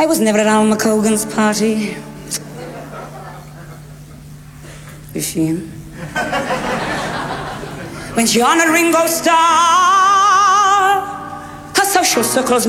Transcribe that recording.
I was never at Al McCogan's party. Is she in? When John and Ringo Starr, her social circles